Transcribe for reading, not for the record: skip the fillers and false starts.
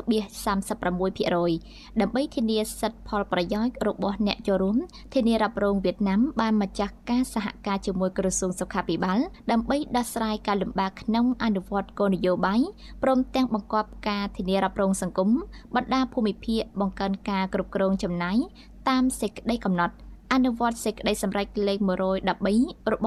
ដើម្បីធានាសិទ្ធិផលប្រយោជន៍របស់អ្នកចូលរួមធានារ៉ាប់រងវៀតណាមបានម្ចាស់ការសហការជាមួយក្រសួងសុខាភិបាលដើម្បីដោះស្រាយការលំបាកក្នុងអនុវត្តគោលនយោបាយព្រមទាំងបង្គាប់ការធានារ៉ាប់រងសង្គមបណ្ដាភូមិភាគបង្កើនការគ្រប់គ្រងចំណាយតាមសេចក្តីកំណត់អនុវត្តសេចក្តីសម្រេចលេខ113របស់